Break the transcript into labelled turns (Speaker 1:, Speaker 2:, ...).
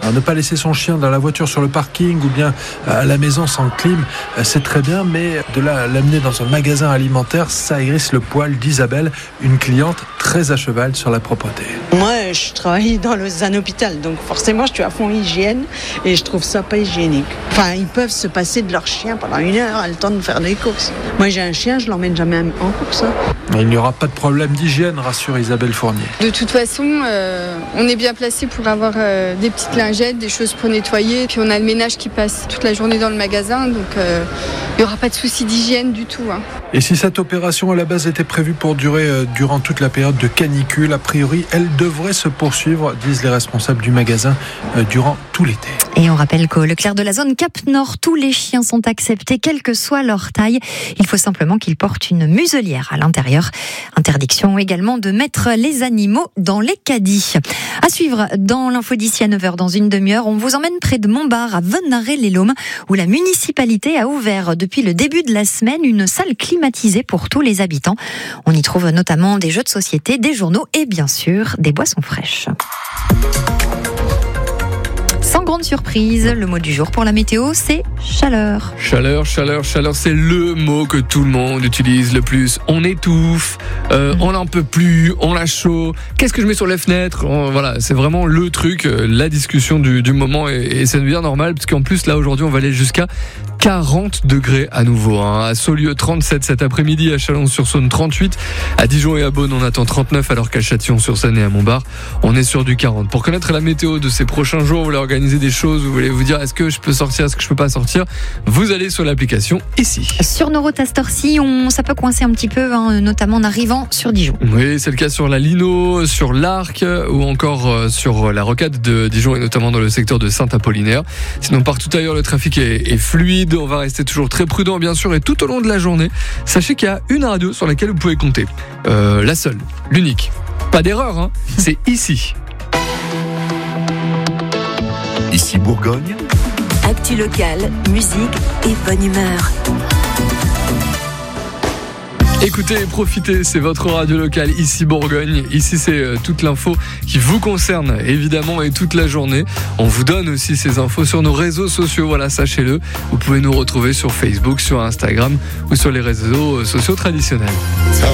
Speaker 1: Alors, ne pas laisser son chien dans la voiture sur le parking ou bien à la maison sans clim, c'est très bien, mais de là l'amener dans un magasin alimentaire, ça hérisse le poil d'Isabelle, une cliente très à cheval sur la propreté.
Speaker 2: Moi, je travaille dans un hôpital, donc forcément, je suis à fond hygiène et je trouve ça pas hygiénique. Enfin, ils peuvent se passer de leur chien pendant 1 heure, à le temps de faire des courses. Moi, j'ai un chien, je l'emmène jamais en course.
Speaker 1: Il n'y aura pas de problème d'hygiène, rassure Isabelle Fournier.
Speaker 3: De toute façon, on est bien placé pour avoir des petites lingettes, des choses pour nettoyer. Puis on a le ménage qui passe toute la journée dans le magasin, donc il n'y aura pas de souci d'hygiène du tout.
Speaker 1: Et si cette opération à la base était prévue pour durer durant toute la période de canicule, a priori, elle devrait se poursuivre, disent les responsables du magasin, durant tout l'été.
Speaker 4: Et on rappelle qu'au Leclerc de la zone Cap Nord, tous les chiens sont acceptés, quelle que soit leur taille. Il faut simplement qu'ils portent une muselière à l'intérieur. Interdiction également de mettre les animaux dans les caddies. À suivre dans l'info d'ici à 9h dans une demi-heure, on vous emmène près de Montbard à Venarey-les-Laumes où la municipalité a ouvert depuis le début de la semaine une salle climatisée pour tous les habitants. On y trouve notamment des jeux de société, des journaux et bien sûr des boissons fraîches. Sans grande surprise, le mot du jour pour la météo, c'est chaleur.
Speaker 5: Chaleur, c'est le mot que tout le monde utilise le plus. On étouffe, on n'en peut plus, on a chaud. Qu'est-ce que je mets sur les fenêtres ? Voilà, c'est vraiment le truc, la discussion du moment et c'est bien normal parce qu'en plus là aujourd'hui on va aller jusqu'à 40 degrés à nouveau. À Saulieu 37 cet après-midi, à Chalon-sur-Saône 38, à Dijon et à Beaune on attend 39 alors qu'à Châtillon-sur-Saône et à Montbard on est sur du 40. Pour connaître la météo de ces prochains jours, vous voulez organiser des choses, vous voulez vous dire est-ce que je peux sortir, est-ce que je peux pas sortir, vous allez sur l'application ici.
Speaker 4: Sur nos routes à cette heure-ci, ça peut coincer un petit peu, notamment en arrivant sur Dijon.
Speaker 5: Oui, c'est le cas sur la Lino, sur l'Arc ou encore sur la rocade de Dijon et notamment dans le secteur de Saint-Apollinaire. Sinon partout ailleurs le trafic est fluide. On va rester toujours très prudent bien sûr et tout au long de la journée, sachez qu'il y a une radio sur laquelle vous pouvez compter. La seule, l'unique. Pas d'erreur, c'est ici.
Speaker 6: Ici Bourgogne.
Speaker 7: Actu locale, musique et bonne humeur.
Speaker 5: Écoutez et profitez, c'est votre radio locale ici Bourgogne. Ici c'est toute l'info qui vous concerne évidemment et toute la journée. On vous donne aussi ces infos sur nos réseaux sociaux, voilà, sachez-le. Vous pouvez nous retrouver sur Facebook, sur Instagram ou sur les réseaux sociaux traditionnels.